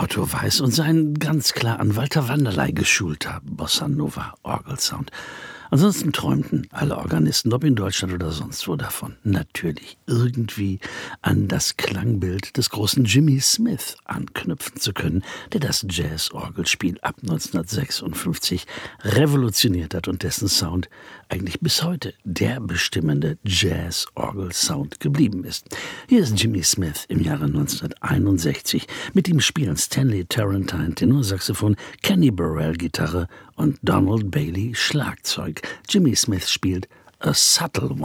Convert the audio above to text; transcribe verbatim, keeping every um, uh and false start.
Otto Weiß und sein ganz klar an Walter Wanderlei geschulter Bossa Nova Orgelsound. Ansonsten träumten alle Organisten, ob in Deutschland oder sonst wo, davon, natürlich irgendwie an das Klangbild des großen Jimmy Smith anknüpfen zu können, der das Jazz-Orgelspiel ab neunzehnhundertsechsundfünfzig revolutioniert hat und dessen Sound eigentlich bis heute der bestimmende Jazz-Orgel-Sound geblieben ist. Hier ist Jimmy Smith im Jahre neunzehnhunderteinundsechzig. Mit ihm spielen Stanley Tarantine Tenorsaxophon, Kenny Burrell Gitarre und Donald Bailey Schlagzeug. Jimmy Smith spielt A Subtle One.